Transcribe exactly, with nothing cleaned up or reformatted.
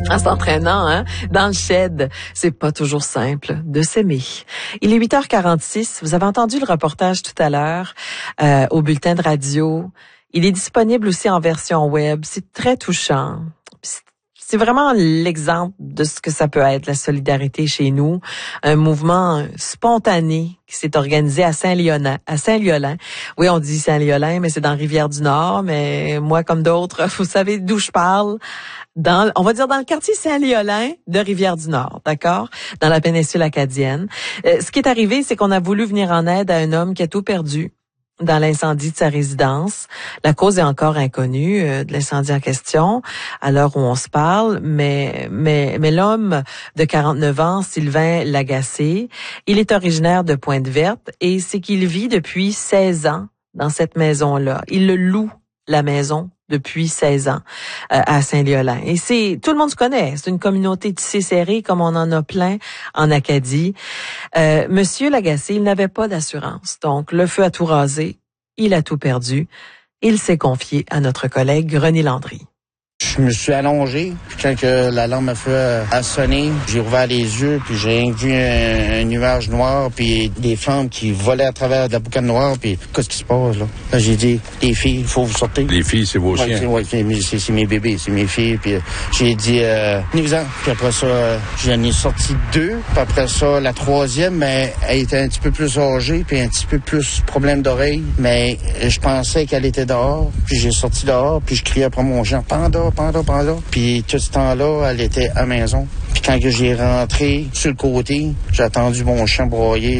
En s'entraînant, hein, dans le shed, c'est pas toujours simple de s'aimer. Il est huit heures quarante-six. Vous avez entendu le reportage tout à l'heure euh, au bulletin de radio. Il est disponible aussi en version web. C'est très touchant. C'est vraiment l'exemple de ce que ça peut être, la solidarité chez nous. Un mouvement spontané qui s'est organisé à Saint-Léolin. À Saint-Léolin. Oui, on dit Saint-Léolin, mais c'est dans Rivière-du-Nord. Mais moi, comme d'autres, vous savez d'où je parle. Dans, on va dire dans le quartier Saint-Léolin de Rivière-du-Nord, d'accord? Dans la péninsule acadienne. Euh, ce qui est arrivé, c'est qu'on a voulu venir en aide à un homme qui a tout perdu dans l'incendie de sa résidence. La cause est encore inconnue euh, de l'incendie en question à l'heure où on se parle, mais mais mais l'homme de quarante-neuf ans, Sylvain Lagacé, il est originaire de Pointe-Verte et c'est qu'il vit depuis seize ans dans cette maison-là. Il le loue, la maison, depuis seize ans euh, à Saint-Léolin. Et c'est tout le monde se connaît. C'est une communauté tissée serrée comme on en a plein en Acadie. Euh, Monsieur Lagacé, il n'avait pas d'assurance. Donc, le feu a tout rasé. Il a tout perdu. Il s'est confié à notre collègue René Landry. Je me suis allongé, puis quand que la lampe à feu a sonné, j'ai ouvert les yeux, puis j'ai vu un, un nuage noir, puis des flammes qui volaient à travers de la boucane noire, puis qu'est-ce qui se passe, là? Là, j'ai dit, les filles, il faut vous sortir. Les filles, c'est vos ouais, chiens? Oui, c'est, c'est, c'est mes bébés, c'est mes filles, puis j'ai dit, euh, venez-vous-en. Puis après ça, euh, j'en ai sorti deux, puis après ça, la troisième, mais elle était un petit peu plus âgée, puis un petit peu plus problème d'oreille, mais je pensais qu'elle était dehors, puis j'ai sorti dehors, puis je criais après mon chien, Panda, Panda, Panda. Puis tout ce temps-là, elle était à la maison. Puis quand que j'ai rentré sur le côté, j'ai attendu mon chien broyer.